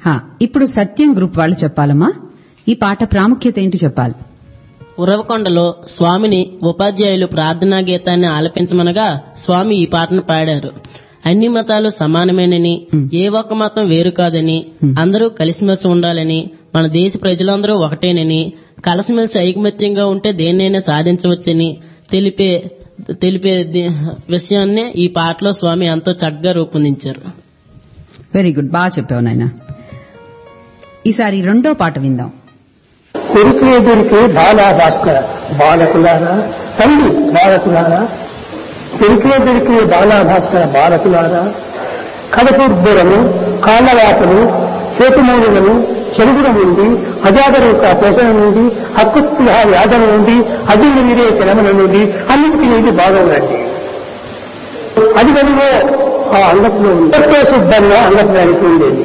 ఇప్పుడు సత్యం గ్రూప్ వాళ్ళు చెప్పాలమ్మా, ఈ పాట ప్రాముఖ్యత ఏంటి చెప్పాలి. ఉరవకొండలో స్వామిని ఉపాధ్యాయులు ప్రార్థనా గీతాన్ని ఆలపించమనగా స్వామి ఈ పాటను పాడారు. అన్ని మతాలు సమానమేనని, ఏ ఒక్క మతం వేరు కాదని, అందరూ కలిసిమెలిసి ఉండాలని, మన దేశ ప్రజలందరూ ఒకటేనని, కలిసిమెలిసి ఐకమత్యంగా ఉంటే దేన్నైనా సాధించవచ్చని తెలిపే విషయాన్నే ఈ పాటలో స్వామి ఎంతో చక్కగా రూపొందించారు. వెరీ గుడ్, బాగా చెప్పావు నాయన. ఈసారి రెండో పాట విందాం. కొరికే దొరికే బాలా భాస్కర బాలకులారా, తల్లి బాలకులారా, కొరికే దొరికే బాలా భాస్కర బాలకులారా, కడపుర్బురము, కాళ్ళవాతలు, చేతుమూలులను, చెరుగుల నుండి, అజాగరూక పోషణ నుండి, హక్కుత్తుల వ్యాధుల నుండి, అజీర్ణ వీరే చలమల నుండి అన్నింటికి ఇది బాగోనండి. అది కనుగో ఆ అంగట్లో ఉంది, శుద్ధంగా అంగత్వానికి ఉండేది.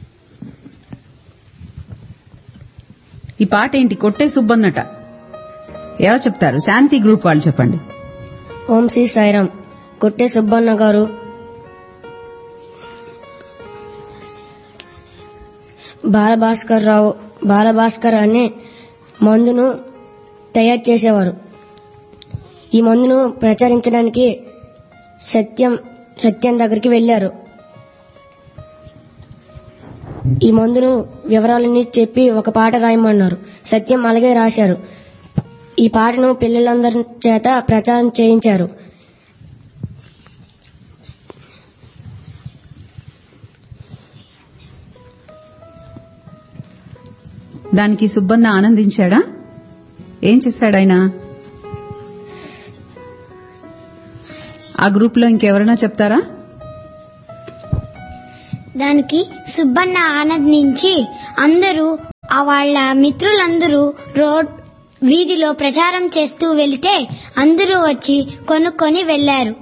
ఈ పాట ఏంటి? కొట్టే సుబ్బన్నట. ఎవరు చెప్తారు? శాంతి గ్రూప్ వాళ్ళు చెప్పండి. ఓం శ్రీ సాయిరాం. కొట్టే సుబ్బన్న గారు బాలభాస్కర్ అనే మందును తయారు చేసేవారు. ఈ మందును ప్రచారించడానికి సత్యం దగ్గరికి వెళ్లారు. ఈ మందును వివరాలన్నీ చెప్పి ఒక పాట రాయమన్నారు. సత్యం అలాగే రాశారు. ఈ పాటను పిల్లలందరి చేత ప్రచారం చేయించారు. దానికి సుబ్బన్న ఆనందించాడా? ఏం చేశాడు ఆయన? ఆ గ్రూప్ లో ఇంకెవరైనా చెప్తారా? దానికి సుబ్బన్న ఆనందించి అందరూ వాళ్ళ మిత్రులందరూ వీధిలో ప్రచారం చేస్తూ వెళితే అందరూ వచ్చి కొనుక్కొని వెళ్లారు.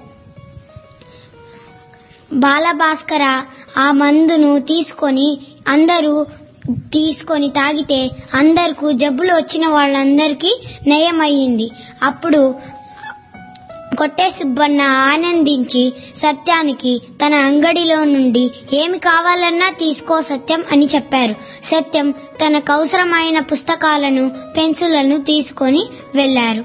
బాలభాస్కర ఆ మందును తీసుకొని తాగితే అందరికీ జబ్బులు వచ్చిన వాళ్ళందరికీ నయమయ్యింది. అప్పుడు కొట్టే సుబ్బన్న ఆనందించి సత్యానికి తన అంగడిలో నుండి ఏమి కావాలన్నా తీసుకో సత్యం అని చెప్పారు. సత్యం తనకు అవసరమైన పుస్తకాలను, పెన్సిళ్లను తీసుకొని వెళ్లారు.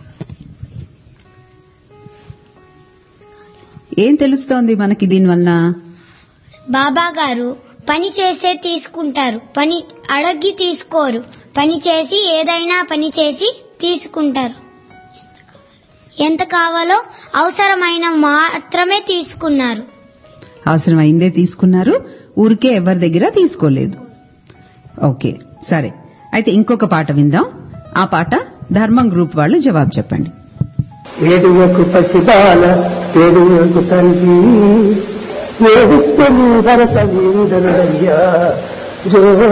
ఏం తెలుస్తోంది మనకి దీనివల్ల? బాబా గారు పని చేసే తీసుకుంటారు, పని అడగి తీసుకోరు. పని చేసి ఏదైనా పని చేసి తీసుకుంటారు. ఎంత కావాలో అవసరమైన మాత్రమే తీసుకున్నారు. అవసరమైందే తీసుకున్నారు, ఊరికే ఎవరి దగ్గర తీసుకోలేదు. ఓకే, సరే. అయితే ఇంకొక పాట విందాం. ఆ పాట ధర్మం గ్రూప్ వాళ్ళు జవాబు చెప్పండి. ఏడువకు పసిబాల ఏడువకు తల్లి ఏడుత్తని భరత వీరుడనయ్యా జోయో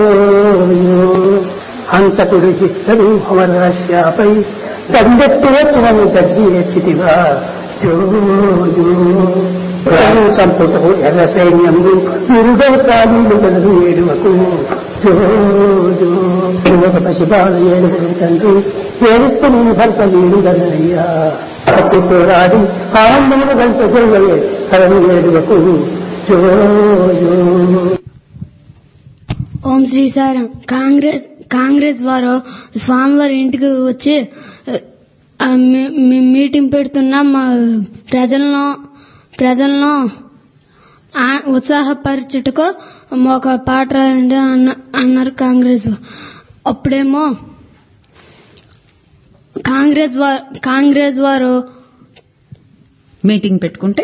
హంతకుడు హిట్టడు అమరస్యాపై దండెత్తి వచ్చినను దర్జీ ఎచ్చితివా జోయో చంపుటకు ఎర్ర సైన్యము విరుడవ ప్రాణులు గలదు ఏడువకు జోజో ఏడువక పసిబాల ఏడువకు తండ్రి ఏడుస్తని భర్త వీరుడనయ్యా పచ్చి పోరాడి ఆనందమును గంట గొల్లలే కలను ఏడువకు జోజో. ఓం శ్రీ సాయిరాం. కాంగ్రెస్ వారు స్వామివారి ఇంటికి వచ్చి మీటింగ్ పెడుతున్నా మా ప్రజలను ఉత్సాహపరచుటకు ఒక పాట రాయండి అన్నారు కాంగ్రెస్. అప్పుడేమో కాంగ్రెస్ వారు మీటింగ్ పెట్టుకుంటే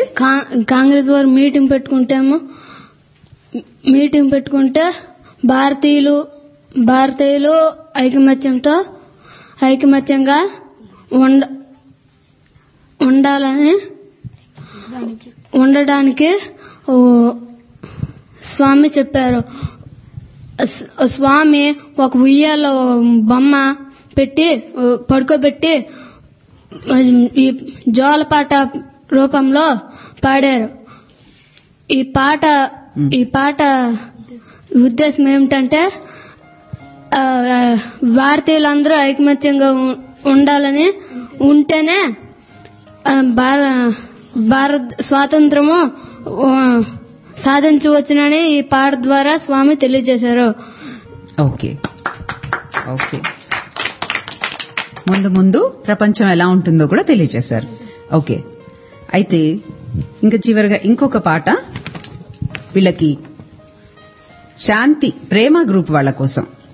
మీటింగ్ పెట్టుకుంటే భారతీయులు ఐకమత్యంగా ఉండడానికి స్వామి చెప్పారు. స్వామి ఒక ఉయ్యాలో బొమ్మ పెట్టి పడుకోబెట్టి ఈ జోలపాట రూపంలో పాడారు. ఈ పాట ఉద్దేశం ఏమిటంటే భారతీయులందరూ ఐకమత్యంగా ఉండాలని, ఉంటేనే భారత స్వాతంత్రము సాధించవచ్చునని ఈ పాట ద్వారా స్వామి తెలియజేశారు. ఓకే ఓకే, ముందు ముందు ప్రపంచం ఎలా ఉంటుందో కూడా తెలియజేశారు. ఓకే, అయితే ఇంకా చివరిగా ఇంకొక పాట వీళ్ళకి శాంతి ప్రేమ గ్రూప్ వాళ్ళ కోసం